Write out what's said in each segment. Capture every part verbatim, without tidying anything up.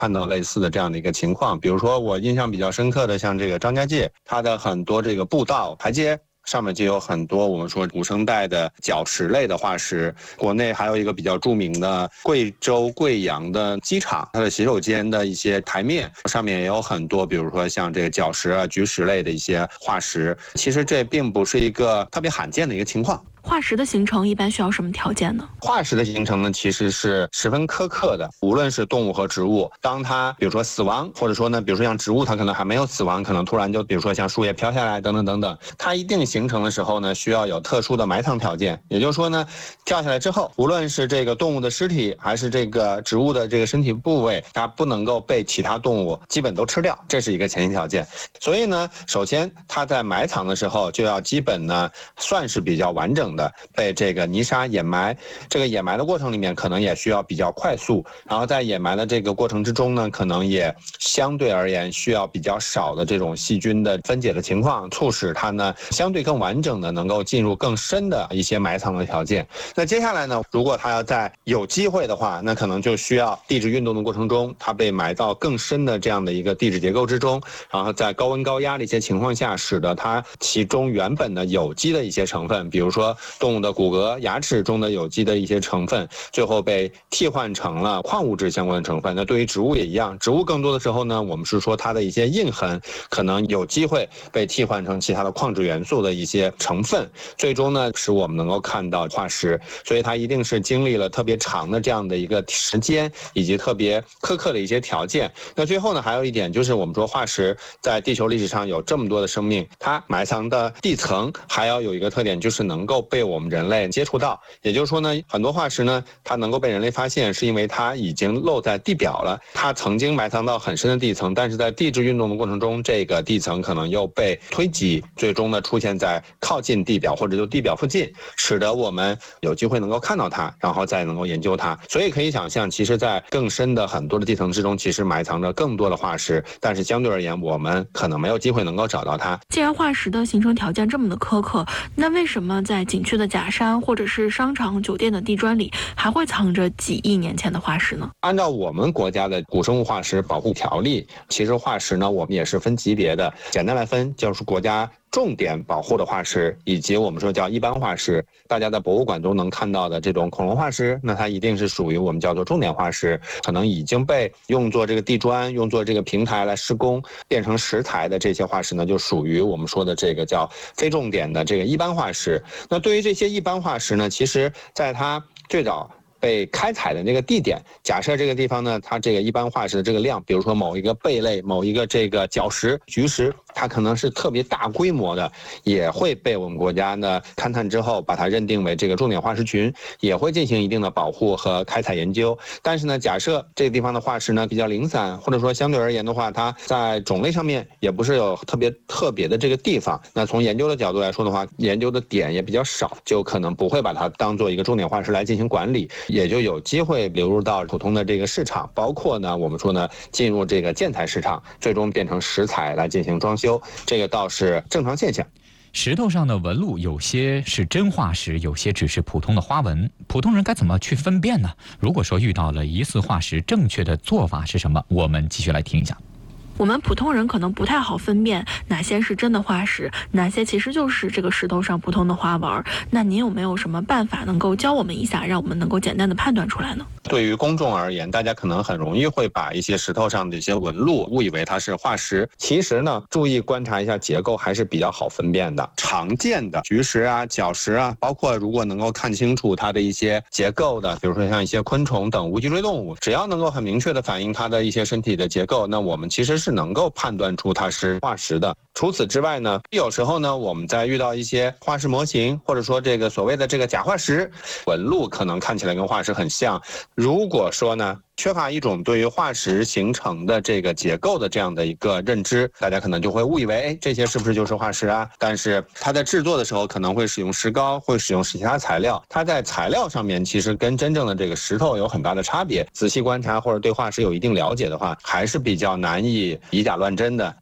看到类似的这样的一个情况。比如说我印象比较深刻的，像这个张家界，它的很多这个步道台阶上面就有很多我们说古生代的角石类的化石。国内还有一个比较著名的贵州贵阳的机场，它的洗手间的一些台面上面也有很多，比如说像这个角石啊、菊石类的一些化石。其实这并不是一个特别罕见的一个情况。 化石的形成一般需要什么条件呢？ 化石的形成呢，其实是十分苛刻的。无论是动物和植物，当它比如说死亡，或者说呢，比如说像植物，它可能还没有死亡，可能突然就比如说像树叶飘下来等等等等，它一定形成的时候呢，需要有特殊的埋藏条件。也就是说呢，掉下来之后，无论是这个动物的尸体，还是这个植物的这个身体部位，它不能够被其他动物基本都吃掉，这是一个前提条件。所以呢，首先它在埋藏的时候就要基本呢算是比较完整的被这个泥沙掩埋。这个掩埋的过程里面可能也需要比较快速，然后在掩埋的这个过程之中呢，可能也相对而言需要比较少的这种细菌的分解的情况，促使它呢相对更完整的能够进入更深的一些埋藏的条件。那接下来呢，如果它要在有机会的话，那可能就需要地质运动的过程中，它被埋到更深的这样的一个地质结构之中，然后在高温高压的一些情况下，使得它其中原本的有机的一些成分，比如说动物的骨骼、牙齿中的有机的一些成分，最后被替换成了矿物质相关的成分。那对于植物也一样，植物更多的时候呢，我们是说它的一些印痕可能有机会被替换成其他的矿质元素的一些成分，最终呢使我们能够看到化石。所以它一定是经历了特别长的这样的一个时间，以及特别苛刻的一些条件。那最后呢，还有一点就是我们说化石在地球历史上有这么多的生命，它埋藏的地层还要有一个特点，就是能够被我们人类接触到。也就是说呢，很多化石呢，它能够被人类发现，是因为它已经露在地表了。它曾经埋藏到很深的地层，但是在地质运动的过程中，这个地层可能又被推挤，最终呢出现在靠近地表或者就地表附近，使得我们有机会能够看到它，然后再能够研究它。所以可以想象，其实在更深的很多的地层之中，其实埋藏着更多的化石，但是相对而言，我们可能没有机会能够找到它。 既然化石的形成条件这么的苛刻，那为什么在景区的假山或者是商场、酒店的地砖里还会藏着几亿年前的化石呢？ 按照我们国家的古生物化石保护条例，其实化石呢，我们也是分级别的。简单来分，就是国家重点保护的化石，以及我们说叫一般化石。大家在博物馆中能看到的这种恐龙化石，那它一定是属于我们叫做重点化石，可能已经被用作这个地砖、用作这个平台来施工变成石材的这些化石呢，就属于我们说的这个叫非重点的这个一般化石。那对于这些一般化石呢，其实在它最早被开采的那个地点，假设这个地方呢，它这个一般化石的这个量，比如说某一个贝类、某一个这个角石、菊石，它可能是特别大规模的，也会被我们国家呢勘探之后把它认定为这个重点化石群，也会进行一定的保护和开采研究。但是呢，假设这个地方的化石呢比较零散，或者说相对而言的话，它在种类上面也不是有特别特别的这个地方，那从研究的角度来说的话，研究的点也比较少，就可能不会把它当做一个重点化石来进行管理，也就有机会流入到普通的这个市场，包括呢我们说呢进入这个建材市场，最终变成石材来进行装修，这个倒是正常现象。 石头上的纹路有些是真化石，有些只是普通的花纹，普通人该怎么去分辨呢？如果说遇到了疑似化石，正确的做法是什么？我们继续来听一下。 我们普通人可能不太好分辨哪些是真的化石，哪些其实就是这个石头上普通的花纹。那您有没有什么办法能够教我们一下，让我们能够简单的判断出来呢？ 对于公众而言，大家可能很容易会把一些石头上的一些纹路误以为它是化石，其实呢，注意观察一下结构还是比较好分辨的。常见的菊石啊、角石啊，包括如果能够看清楚它的一些结构的，比如说像一些昆虫等无脊椎动物，只要能够很明确的反映它的一些身体的结构，那我们其实是能够判断出它是化石的。除此之外呢，有时候呢，我们在遇到一些化石模型，或者说这个所谓的这个假化石，纹路可能看起来跟化石很像，如果说呢缺乏一种对于化石形成的这个结构的这样的一个认知，大家可能就会误以为，哎，这些是不是就是化石啊？但是它在制作的时候可能会使用石膏，会使用其他材料，它在材料上面其实跟真正的这个石头有很大的差别。仔细观察或者对化石有一定了解的话，还是比较难以以假乱真的。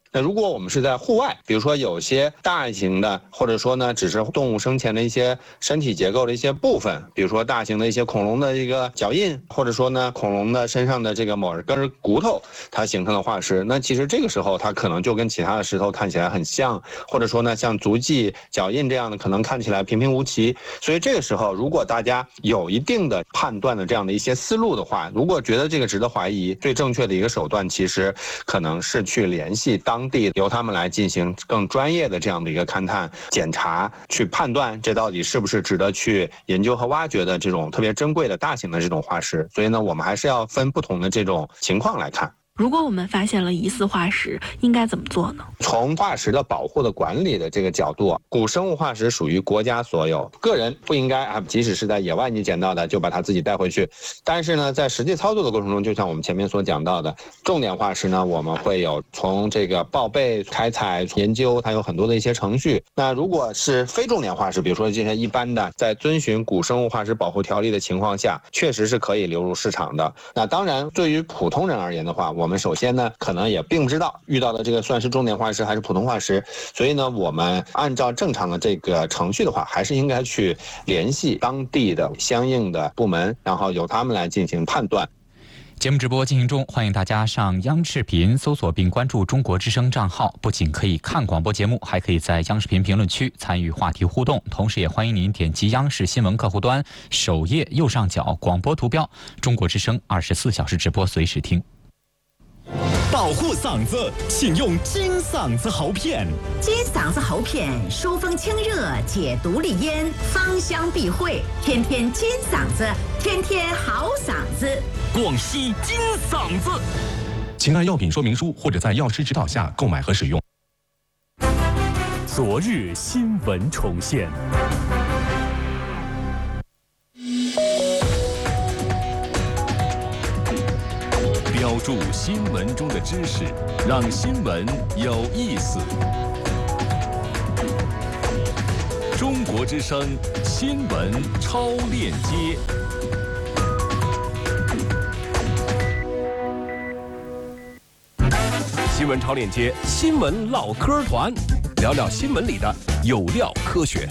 那如果我们是在户外，比如说有些大型的，或者说呢只是动物生前的一些身体结构的一些部分，比如说大型的一些恐龙的一个脚印，或者说呢恐龙的身上的这个某根骨头它形成的化石，那其实这个时候它可能就跟其他的石头看起来很像，或者说呢像足迹、脚印这样的可能看起来平平无奇。所以这个时候如果大家有一定的判断的这样的一些思路的话，如果觉得这个值得怀疑，最正确的一个手段其实可能是去联系当地，由他们来进行更专业的这样的一个勘探检查，去判断这到底是不是值得去研究和挖掘的这种特别珍贵的大型的这种化石。所以呢我们还是要分不同的这种情况来看。 如果我们发现了疑似化石，应该怎么做呢？ 从化石的保护的管理的这个角度，古生物化石属于国家所有，个人不应该啊，即使是在野外你捡到的，就把它自己带回去。但是呢，在实际操作的过程中，就像我们前面所讲到的，重点化石呢，我们会有从这个报备、开采、研究，它有很多的一些程序。那如果是非重点化石，比如说这些一般的，在遵循古生物化石保护条例的情况下，确实是可以流入市场的。那当然，对于普通人而言的话，我们首先呢，可能也并不知道遇到的这个算是重点化石还是普通化石，所以呢，我们按照正常的这个程序的话，还是应该去联系当地的相应的部门，然后由他们来进行判断。 节目直播进行中，欢迎大家上央视频搜索并关注中国之声账号，不仅可以看广播节目，还可以在央视频评论区参与话题互动，同时也欢迎您点击央视新闻客户端首页右上角广播图标，中国之声二十四小时直播随时听。 保护嗓子，请用金嗓子喉片。 金嗓子喉片疏风清热，解毒利咽，芳香避秽，天天金嗓子，天天好嗓子。 广西金嗓子， 请按药品说明书或者在药师指导下购买和使用。 昨日新闻重现。标注新闻中的知识，让新闻有意思。中国之声新闻超链接。新闻超链接，新闻唠嗑团，聊聊新闻里的有料科学。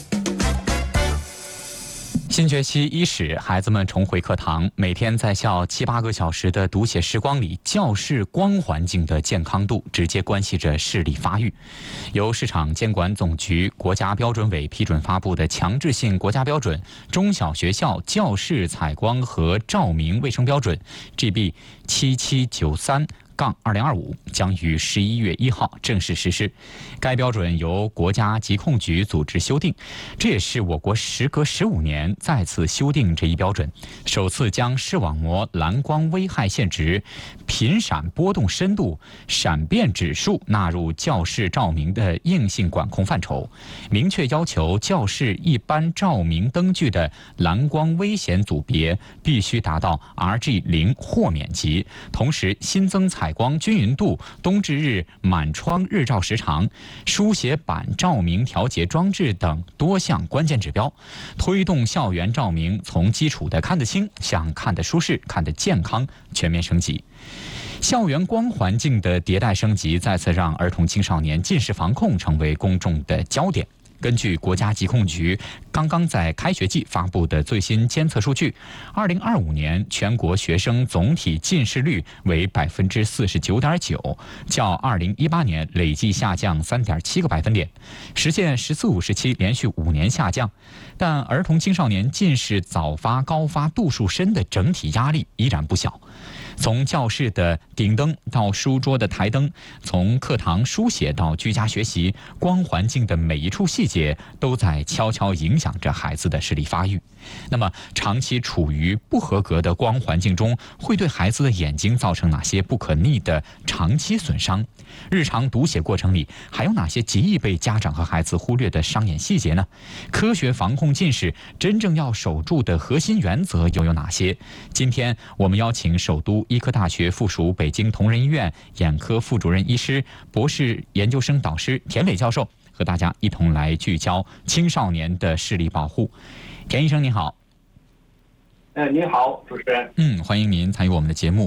新学期伊始，孩子们重回课堂，每天在校七八个小时的读写时光里，教室光环境的健康度直接关系着视力发育。由市场监管总局国家标准委批准发布的强制性国家标准《中小学校教室采光和照明卫生标准》G B 七七九三杠二零二五将于十一月一号正式实施。该标准由国家疾控局组织修订，这也是我国时隔十五年再次修订这一标准，首次将视网膜蓝光危害线值、频闪波动深度、闪变指数纳入教室照明的硬性管控范畴，明确要求教室一般照明灯具的蓝光危险组别必须达到 R G 零豁免级，同时新增采光均匀度、冬至日满窗日照时长、书写板照明调节装置等多项关键指标，推动校园照明从基础的看得清向看得舒适、看得健康全面升级。校园光环境的迭代升级，再次让儿童青少年近视防控成为公众的焦点。根据国家疾控局刚刚在开学季发布的最新监测数据，二零二五年全国学生总体近视率为百分之四十九点九，较二零一八年累计下降三点七个百分点，实现“十四五”时期连续五年下降。但儿童青少年近视早发高发度数深的整体压力依然不小。从教室的顶灯到书桌的台灯，从课堂书写到居家学习，光环境的每一处细节都在悄悄影响着孩子的视力发育。那么，长期处于不合格的光环境中，会对孩子的眼睛造成哪些不可逆的长期损伤？日常读写过程里，还有哪些极易被家长和孩子忽略的伤眼细节呢？科学防控近视真正要守住的核心原则又有哪些？今天我们邀请首都医科大学附属北京同仁医院眼科副主任医师、博士研究生导师田磊教授，和大家一同来聚焦青少年的视力保护。田医生您好。 呃，您好，主持人。 嗯，欢迎您参与我们的节目。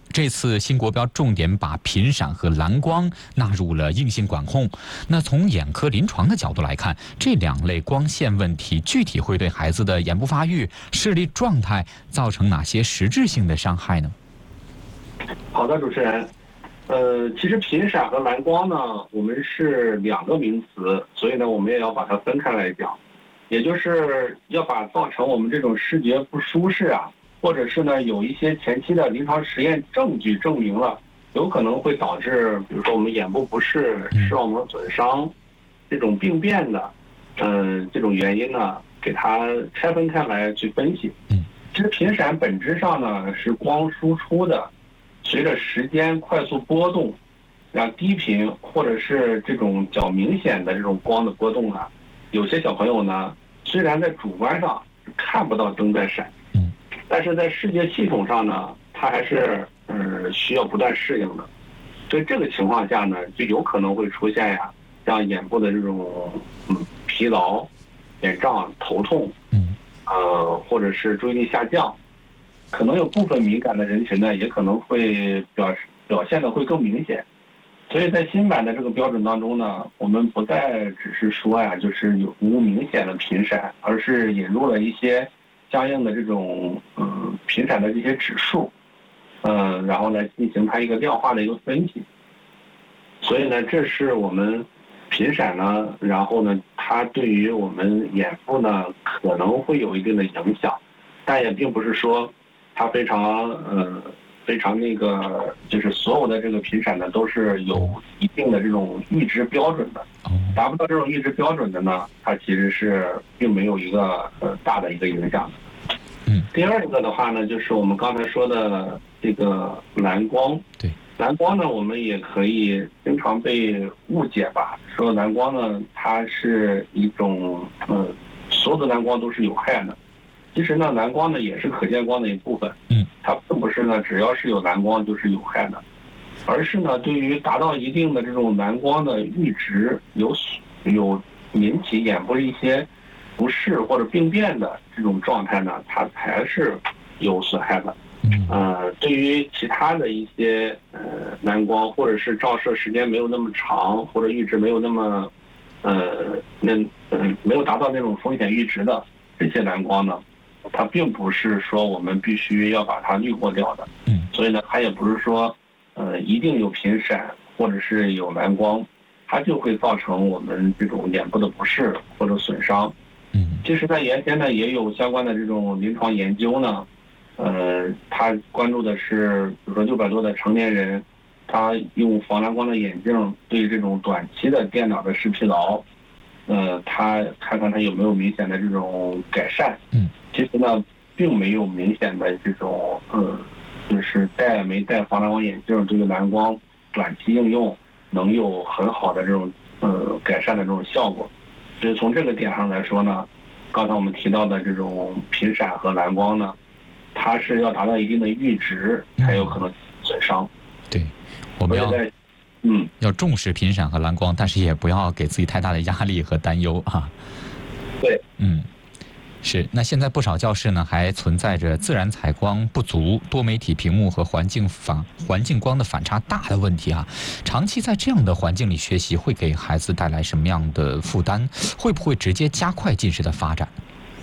这次新国标重点把频闪和蓝光纳入了硬性管控。那从眼科临床的角度来看，这两类光线问题具体会对孩子的眼部发育、视力状态造成哪些实质性的伤害呢？ 好的，主持人。呃，其实频闪和蓝光呢，我们是两个名词，所以呢，我们也要把它分开来讲，也就是要把造成我们这种视觉不舒适啊，或者是呢有一些前期的临床实验证据证明了有可能会导致，比如说我们眼部不适、视网膜损伤这种病变的，嗯、呃，这种原因呢，给它拆分开来去分析。 嗯， 其实频闪本质上呢是光输出的。随着时间快速波动，让低频或者是这种较明显的这种光的波动啊，有些小朋友呢，虽然在主观上看不到灯在闪， 嗯， 但是在视觉系统上呢，它还是呃需要不断适应的。所以这个情况下呢，就有可能会出现呀，像眼部的这种嗯疲劳、眼胀、头痛， 嗯， 呃，或者是注意力下降。可能有部分敏感的人群呢，也可能会表示表现的会更明显，所以在新版的这个标准当中呢，我们不再只是说呀，就是有无明显的频闪，而是引入了一些相应的这种嗯频闪的这些指数，嗯，然后来进行它一个量化的一个分析。所以呢，这是我们频闪呢，然后呢，它对于我们眼部呢可能会有一定的影响，但也并不是说。它非常呃非常那个，就是所有的这个频闪呢都是有一定的这种阈值标准的，达不到这种阈值标准的呢，它其实是并没有一个呃大的一个影响的。 嗯。 第二个的话呢，就是我们刚才说的这个蓝光。 对。 蓝光呢，我们也可以经常被误解吧，说蓝光呢它是一种呃所有的蓝光都是有害的。其实呢，蓝光呢也是可见光的一部分， 嗯， 它并不是呢，只要是有蓝光就是有害的，而是呢，对于达到一定的这种蓝光的阈值有有引起眼部一些不适或者病变的这种状态呢，它才是有损害的。呃，对于其他的一些呃蓝光，或者是照射时间没有那么长，或者阈值没有那么呃那嗯没有达到那种风险阈值的这些蓝光呢。它并不是说我们必须要把它滤过掉的， 嗯， 所以呢，它也不是说，呃，一定有频闪或者是有蓝光，它就会造成我们这种眼部的不适或者损伤。 嗯， 其实呢，原先呢也有相关的这种临床研究呢，呃，它关注的是，比如说六百多的成年人，他用防蓝光的眼镜对这种短期的电脑的视疲劳，呃，他看看他有没有明显的这种改善。 嗯。 其实呢，并没有明显的这种呃，就是戴没戴防蓝光眼镜对于蓝光短期应用能有很好的这种呃改善的这种效果。所以从这个点上来说呢，刚才我们提到的这种频闪和蓝光呢，它是要达到一定的阈值才有可能损伤。 对，我们要嗯要重视频闪和蓝光，但是也不要给自己太大的压力和担忧啊。 对， 嗯。是，那现在不少教室呢还存在着自然采光不足、多媒体屏幕和环境反环境光的反差大的问题啊。长期在这样的环境里学习，会给孩子带来什么样的负担？会不会直接加快近视的发展？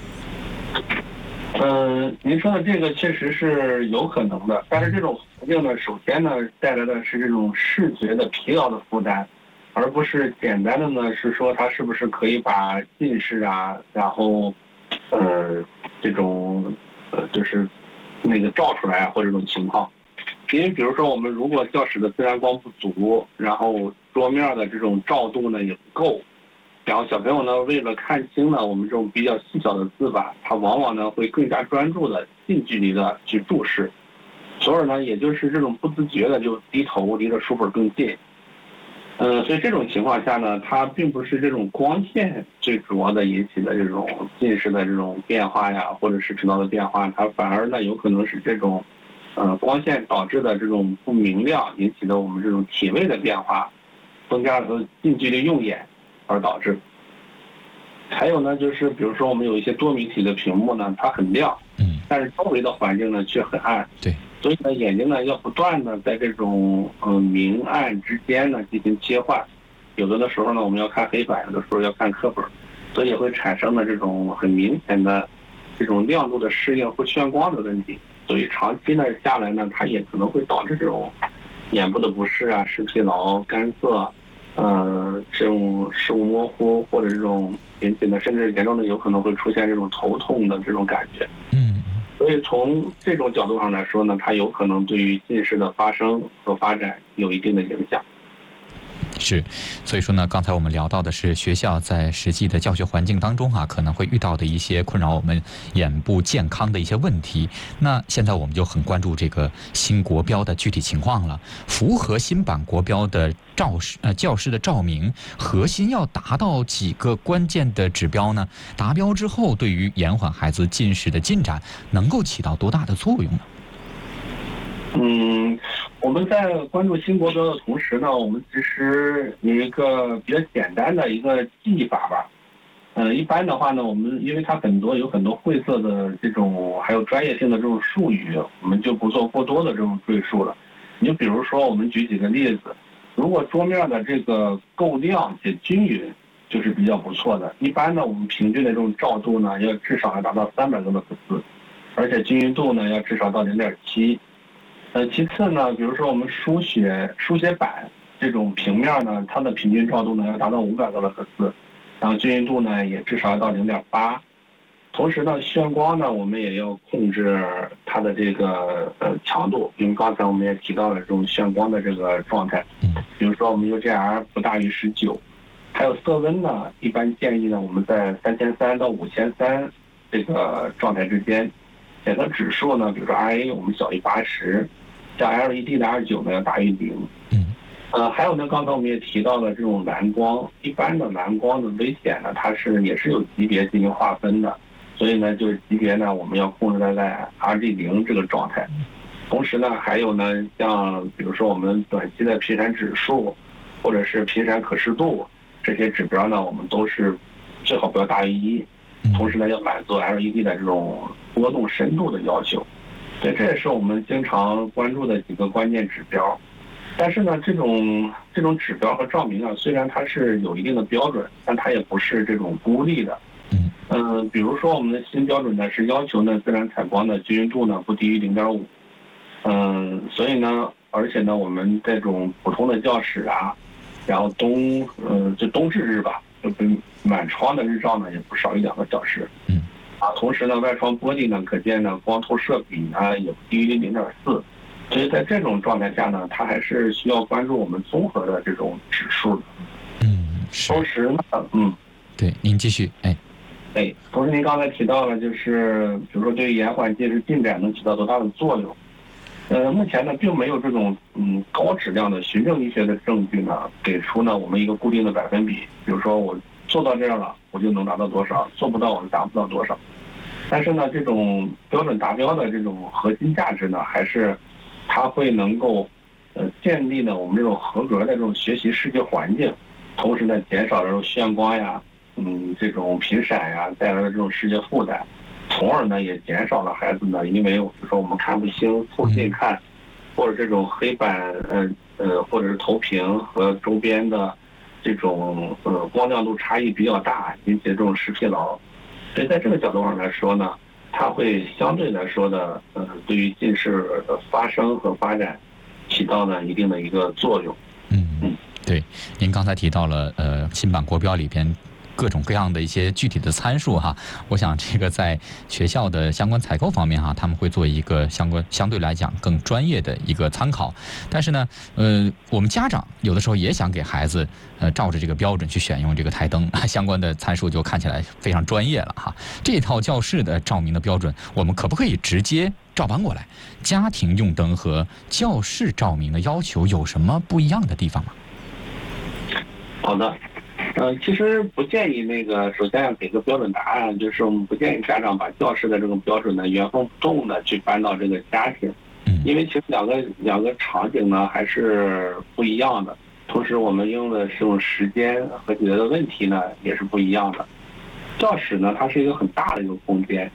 嗯，您说的这个确实是有可能的，但是这种环境呢，首先呢带来的是这种视觉的疲劳的负担，而不是简单的呢是说它是不是可以把近视啊，然后。呃，这种呃，就是那个照出来啊，或者这种情况，因为比如说我们如果教室的自然光不足，然后桌面的这种照度呢也不够，然后小朋友呢为了看清呢我们这种比较细小的字吧，他往往呢会更加专注的近距离的去注视，所以呢也就是这种不自觉的就低头离着书本更近。嗯，所以这种情况下呢，它并不是这种光线最主要的引起的这种近视的这种变化呀，或者是疲劳的变化，它反而呢有可能是这种，呃，光线导致的这种不明亮引起的我们这种体位的变化，增加了近距离用眼而导致。还有呢，就是比如说我们有一些多媒体的屏幕呢，它很亮， 嗯， 但是周围的环境呢却很暗， 对， 所以呢，眼睛呢要不断的在这种嗯、呃、明暗之间呢进行切换，有的的时候呢我们要看黑板，有的时候要看课本，所以也会产生的这种很明显的这种亮度的适应或眩光的问题。所以长期呢下来呢，它也可能会导致这种眼部的不适啊、视疲劳、干涩，呃，这种视物模糊，或者这种引起的，甚至严重的有可能会出现这种头痛的这种感觉。 嗯， 所以从这种角度上来说呢，它有可能对于近视的发生和发展有一定的影响。 是，所以说呢，刚才我们聊到的是学校在实际的教学环境当中啊，可能会遇到的一些困扰我们眼部健康的一些问题。那现在我们就很关注这个新国标的具体情况了。符合新版国标的照室呃教室的照明，核心要达到几个关键的指标呢？达标之后，对于延缓孩子近视的进展，能够起到多大的作用呢？ 嗯，我们在关注新国标的同时呢，我们其实有一个比较简单的一个记忆法吧。呃，一般的话呢，我们因为它很多有很多晦涩的这种，还有专业性的这种术语，我们就不做过多的这种赘述了。你就比如说，我们举几个例子，如果桌面的这个够亮且均匀，就是比较不错的。一般呢，我们平均的这种照度呢，要至少要达到三百多个赫兹，而且均匀度呢，要至少到零点七。呃，其次呢，比如说我们书写书写板这种平面呢，它的平均照度呢要达到五百多个赫兹，然后均匀度呢也至少要到零点八。同时呢，眩光呢我们也要控制它的这个呃强度，因为刚才我们也提到了这种眩光的这个状态，比如说我们 U G R 不大于十九，还有色温呢，一般建议呢我们在三千三到五千三这个状态之间。检测指数呢，比如说 R A 我们小于八十，像 L E D 的 R 九呢要大于零。 嗯， 呃，还有呢，刚才我们也提到了这种蓝光，一般的蓝光的危险呢，它是也是有级别进行划分的，所以呢，就是级别呢，我们要控制在在 R G 零这个状态。同时呢，还有呢，像比如说我们短期的频闪指数，或者是频闪可视度这些指标呢，我们都是最好不要大于一。同时呢，要满足 L E D 的这种波动深度的要求，所以这也是我们经常关注的几个关键指标。但是呢，这种这种指标和照明啊，虽然它是有一定的标准，但它也不是这种孤立的。嗯、呃，比如说我们的新标准呢是要求呢自然采光的均匀度呢不低于零点五。嗯，所以呢，而且呢，我们这种普通的教室啊，然后冬呃就冬至日吧。就跟满窗的日照呢，也不少于两个小时。 嗯， 啊，同时呢，外窗玻璃呢，可见呢，光透射比呢也不低于零点四。所以在这种状态下呢，它还是需要关注我们综合的这种指数的。 嗯，是。 同时呢，嗯， 对，您继续，哎， 哎，同时您刚才提到了，就是比如说对于延缓近视进展能起到多大的作用？呃，目前呢，并没有这种嗯高质量的循证医学的证据呢，给出呢我们一个固定的百分比，比如说我做到这样了，我就能达到多少；做不到，我就达不到多少。但是呢，这种标准达标的这种核心价值呢，还是它会能够呃建立呢我们这种合格的这种学习视觉环境，同时呢减少这种眩光呀、嗯这种频闪呀带来的这种视觉负担。从而呢，也减少了孩子呢，因为比如说我们看不清、凑近看，或者这种黑板，呃呃，或者是投屏和周边的这种呃光亮度差异比较大，引起的这种视疲劳。所以在这个角度上来说呢，它会相对来说的，呃，对于近视的发生和发展起到呢一定的一个作用。 嗯嗯，对，您刚才提到了呃新版国标里边各种各样的一些具体的参数哈，我想这个在学校的相关采购方面哈，他们会做一个相关相对来讲更专业的一个参考。但是呢，呃，我们家长有的时候也想给孩子呃照着这个标准去选用这个台灯，相关的参数就看起来非常专业了哈。这套教室的照明的标准，我们可不可以直接照搬过来？家庭用灯和教室照明的要求有什么不一样的地方吗？ 好的。呃，其实不建议那个，首先要给个标准答案，就是我们不建议家长把教室的这种标准呢原封不动的去搬到这个家庭，因为其实两个两个场景呢还是不一样的，同时我们用的这种时间和解决的问题呢也是不一样的。教室呢它是一个很大的一个空间，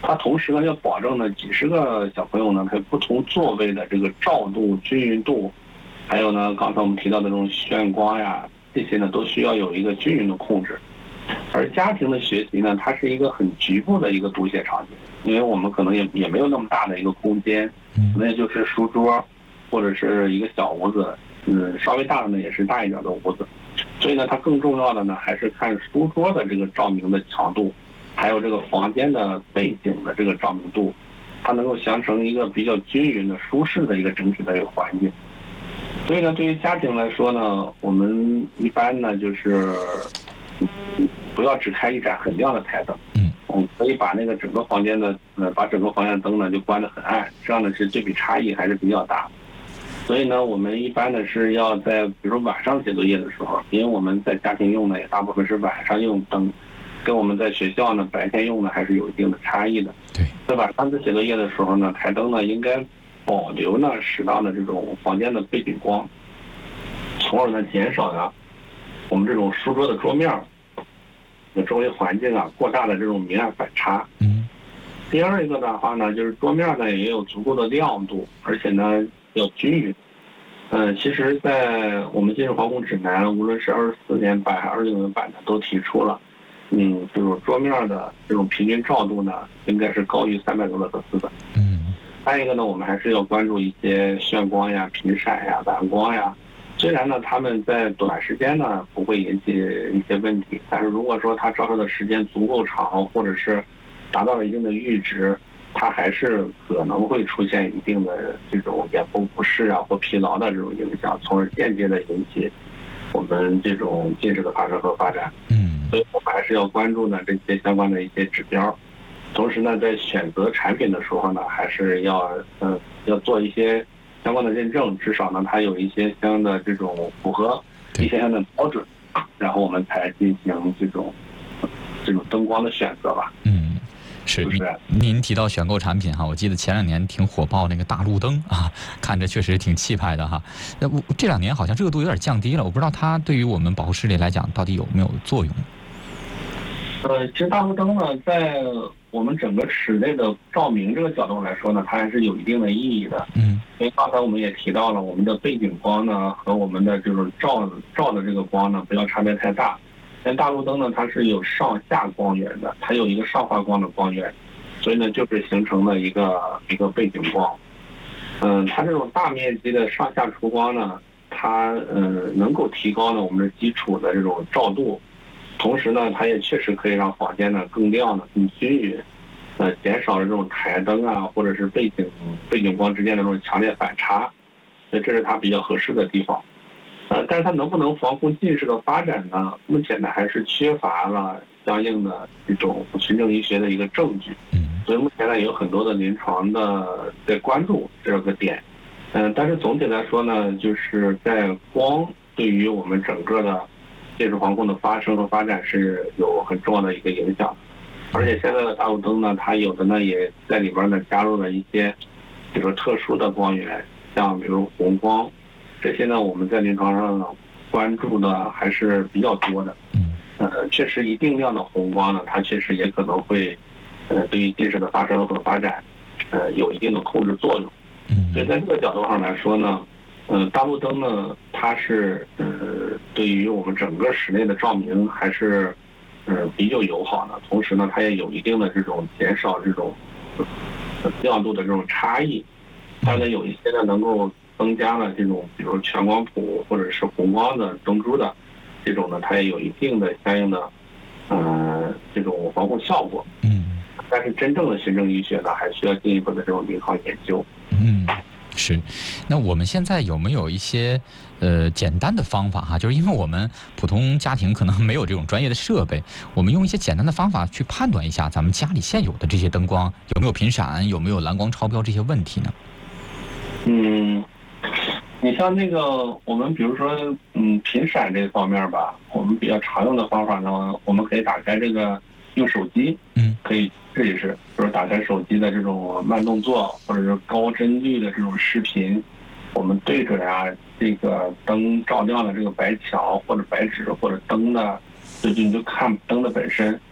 它同时呢要保证呢几十个小朋友呢他不同座位的这个照度、均匀度，还有呢刚才我们提到的这种眩光呀，这些呢都需要有一个均匀的控制。而家庭的学习呢，它是一个很局部的一个读写场景，因为我们可能也也没有那么大的一个空间，可能也就是书桌或者是一个小屋子，嗯，稍微大的呢也是大一点的屋子。所以呢，它更重要的呢还是看书桌的这个照明的强度，还有这个房间的背景的这个照明度，它能够形成一个比较均匀的、舒适的一个整体的一个环境。所以呢，对于家庭来说呢，我们一般呢就是不要只开一盏很亮的台灯，嗯，我们可以把那个整个房间的呃，把整个房间的灯呢就关得很暗，这样呢是对比差异还是比较大。所以呢，我们一般呢是要在比如说晚上写作业的时候，因为我们在家庭用的也大部分是晚上用灯，跟我们在学校呢白天用的还是有一定的差异的。 对， 在晚上写作业的时候呢，台灯呢应该保留呢适当的这种房间的背景光，从而呢减少呢我们这种书桌的桌面周围环境啊过大的这种明暗反差。嗯。第二一个的话呢，就是桌面呢也有足够的亮度，而且呢要均匀。嗯，其实，在我们近视防控指南，无论是二十四年版还是二六年版的，都提出了，嗯，这种桌面的这种平均照度呢，应该是高于三百多的赫兹的。嗯。再一个呢，我们还是要关注一些眩光呀、频闪呀、蓝光呀。虽然呢，他们在短时间呢不会引起一些问题，但是如果说它照射的时间足够长，或者是达到了一定的阈值，它还是可能会出现一定的这种眼部不适啊或疲劳的这种影响，从而间接的引起我们这种近视的发生和发展。嗯，所以我们还是要关注呢这些相关的一些指标。同时呢，在选择产品的时候呢，还是要呃要做一些相关的认证，至少呢它有一些相应的这种符合一些相应的标准，然后我们才进行这种这种灯光的选择吧。 嗯，是。您提到选购产品哈，我记得前两年挺火爆那个大路灯啊，看着确实挺气派的哈。那我这两年好像热度有点降低了，我不知道它对于我们保护视力来讲到底有没有作用？ 呃，其实大路灯呢，在我们整个室内的照明这个角度来说呢，它还是有一定的意义的。嗯，因为刚才我们也提到了，我们的背景光呢和我们的这种照照的这个光呢，不要差别太大。因为大路灯呢，它是有上下光源的，它有一个上发光的光源，所以呢，就是形成了一个一个背景光。嗯，它这种大面积的上下出光呢，它呃能够提高呢我们的基础的这种照度。同时呢，它也确实可以让房间呢更亮的、更均匀，呃，减少了这种台灯啊或者是背景背景光之间的这种强烈反差，所以这是它比较合适的地方。呃，但是它能不能防控近视的发展呢？目前呢还是缺乏了相应的这种循证医学的一个证据，所以目前呢有很多的临床的在关注这个点。嗯、呃，但是总体来说呢，就是在光对于我们整个的近视防控的发生和发展是有很重要的一个影响，而且现在的大路灯呢，它有的呢也在里边呢加入了一些，比如说特殊的光源，像比如红光，这些呢我们在临床上呢关注的还是比较多的。呃，确实一定量的红光呢，它确实也可能会，呃，对于近视的发生和发展，呃，有一定的控制作用。所以在这个角度上来说呢。呃，大路灯呢，它是呃对于我们整个室内的照明还是呃比较友好的，同时呢，它也有一定的这种减少这种呃亮度的这种差异。它呢有一些呢能够增加了这种，比如全光谱或者是红光的灯珠的这种呢，它也有一定的相应的呃这种防护效果。嗯。但是真正的循证医学呢，还需要进一步的这种临床研究。 嗯。是，那我们现在有没有一些呃简单的方法哈？就是因为我们普通家庭可能没有这种专业的设备，我们用一些简单的方法去判断一下咱们家里现有的这些灯光有没有频闪，有没有蓝光超标这些问题呢？ 嗯，你像那个我们比如说嗯频闪这方面吧，我们比较常用的方法呢，我们可以打开这个用手机，嗯，可以试一试，比如打开手机的这种慢动作或者是高帧率的这种视频，我们对准啊这个灯照亮的这个白墙或者白纸或者灯的，就你就看灯的本身，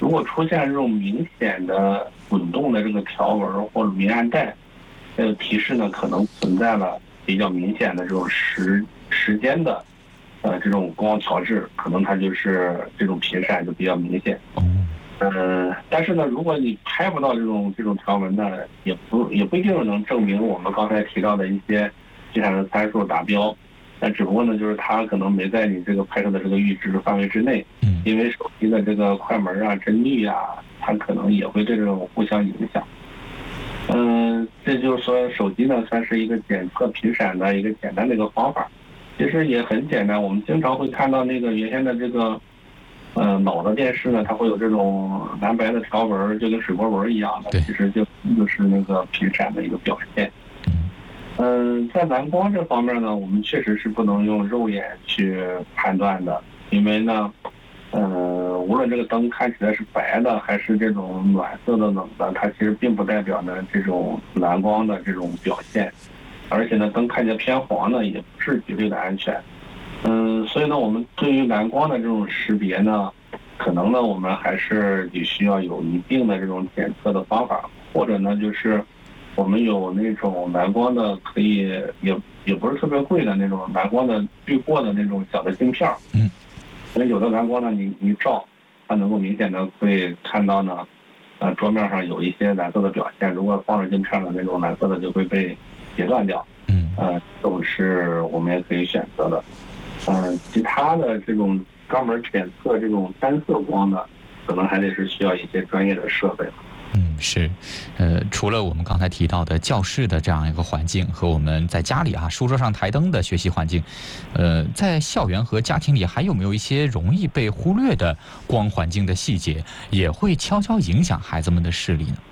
如果出现这种明显的滚动的这个条纹或者明暗带，这个提示呢可能存在了比较明显的这种时时间的呃这种光调制，可能它就是这种频闪就比较明显。嗯、呃，但是呢，如果你拍不到这种这种条纹呢，也不也不一定能证明我们刚才提到的一些频闪的参数达标。那只不过呢，就是它可能没在你这个拍摄的这个阈值范围之内，因为手机的这个快门啊、帧率啊，它可能也会对这种互相影响。嗯，这就是说手机呢算是一个检测频闪的一个简单的一个方法，其实也很简单。我们经常会看到那个原先的这个呃老的电视呢，它会有这种蓝白的条纹，就跟水波纹一样的，其实就就是那个频闪的一个表现。嗯，在蓝光这方面呢，我们确实是不能用肉眼去判断的，因为呢，呃，无论这个灯看起来是白的还是这种暖色的冷的，它其实并不代表呢这种蓝光的这种表现，而且呢，灯看起来偏黄呢，也不是绝对的安全。嗯，所以呢，我们对于蓝光的这种识别呢，可能呢，我们还是得需要有一定的这种检测的方法，或者呢，就是我们有那种蓝光的，可以也也不是特别贵的那种蓝光的滤过的那种小的镜片。嗯，因为有的蓝光呢，你一照，它能够明显的会看到呢，呃，桌面上有一些蓝色的表现。如果放着镜片的那种蓝色的就会被截断掉。嗯，呃，这种是我们也可以选择的。嗯、呃，其他的这种专门检测这种单色光的，可能还得是需要一些专业的设备了。 嗯，是，呃，除了我们刚才提到的教室的这样一个环境和我们在家里啊书桌上台灯的学习环境，呃，在校园和家庭里还有没有一些容易被忽略的光环境的细节，也会悄悄影响孩子们的视力呢？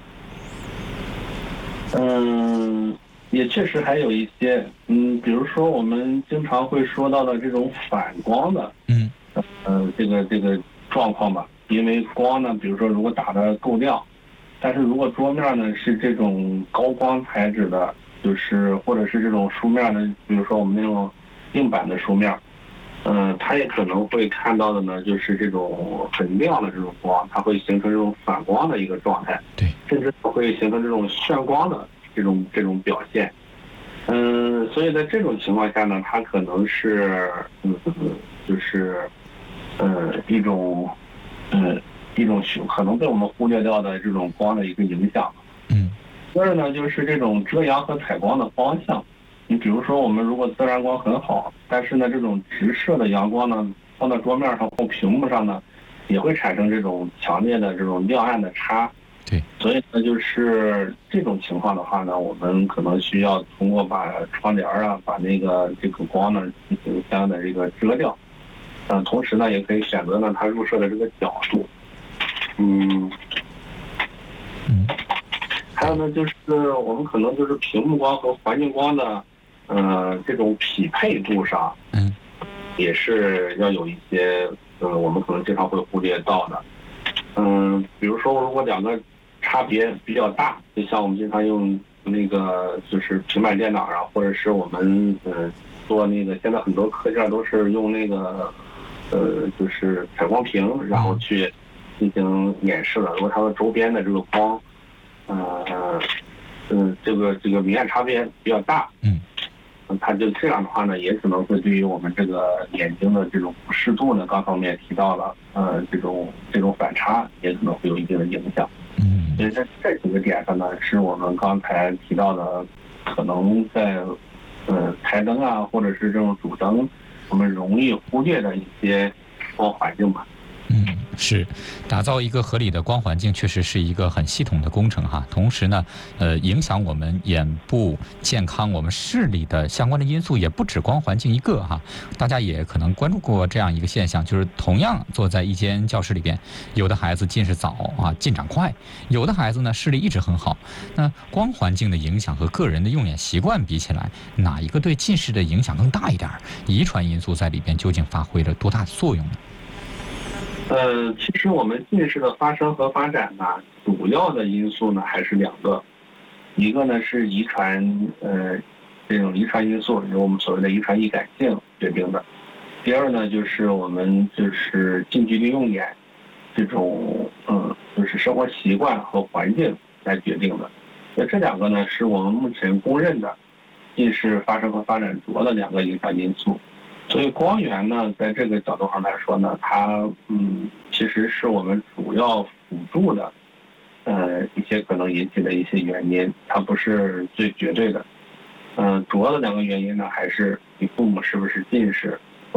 嗯，也确实还有一些，嗯，比如说我们经常会说到的这种反光的，嗯，呃，这个这个状况吧，因为光呢，比如说如果打得够亮。但是如果桌面呢是这种高光材质的，就是或者是这种书面的，比如说我们那种硬板的书面，嗯、呃，它也可能会看到的呢，就是这种很亮的这种光，它会形成这种反光的一个状态，对，甚至会形成这种眩光的这种这种表现。嗯、呃，所以在这种情况下呢，它可能是嗯，就是呃一种嗯。呃一种可能被我们忽略掉的这种光的一个影响。嗯，第二呢，就是这种遮阳和采光的方向。你比如说，我们如果自然光很好，但是呢，这种直射的阳光呢，放到桌面上或屏幕上呢，也会产生这种强烈的这种亮暗的差。对，所以呢，就是这种情况的话呢，我们可能需要通过把窗帘啊，把那个这个光呢进行相应的这个遮掉。嗯、呃，同时呢，也可以选择呢它入射的这个角度。嗯，嗯，还有呢，就是我们可能就是屏幕光和环境光的，呃，这种匹配度上，嗯，也是要有一些，呃，我们可能经常会忽略到的。嗯，比如说，如果两个差别比较大，就像我们经常用那个就是平板电脑啊，或者是我们呃做那个现在很多课件都是用那个呃就是采光屏，然后去进行演示的。如果它的周边的这个光，呃，嗯，这个这个明暗差别比较大，嗯，它就这样的话呢，也可能会对于我们这个眼睛的这种不适度呢，刚方面提到了，呃，这种这种反差也可能会有一定的影响。嗯，所以在这几个点上呢，是我们刚才提到的，可能在呃台灯啊，或者是这种主灯，我们容易忽略的一些光环境吧。 嗯，是，打造一个合理的光环境确实是一个很系统的工程哈。同时呢，呃，影响我们眼部健康、我们视力的相关的因素也不止光环境一个哈。大家也可能关注过这样一个现象，就是同样坐在一间教室里边，有的孩子近视早啊，进展快；有的孩子呢视力一直很好。那光环境的影响和个人的用眼习惯比起来，哪一个对近视的影响更大一点？遗传因素在里边究竟发挥了多大的作用呢？ 呃，其实我们近视的发生和发展呢，主要的因素呢还是两个，一个呢是遗传，呃，这种遗传因素，由我们所谓的遗传易感性决定的；第二呢就是我们就是近距离用眼这种，嗯、呃， 生活习惯和环境来决定的。那这两个呢，是我们目前公认的近视发生和发展主要的两个影响因素。所以光源呢，在这个角度上来说呢，它嗯，其实是我们主要辅助的，呃，一些可能引起的一些原因，它不是最绝对的。嗯、呃，主要的两个原因呢，还是你父母是不是近视，